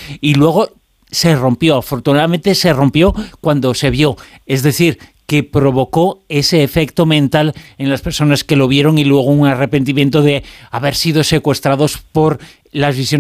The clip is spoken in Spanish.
y luego se rompió, afortunadamente se rompió cuando se vio, es decir, que provocó ese efecto mental en las personas que lo vieron y luego un arrepentimiento de haber sido secuestrados por las visiones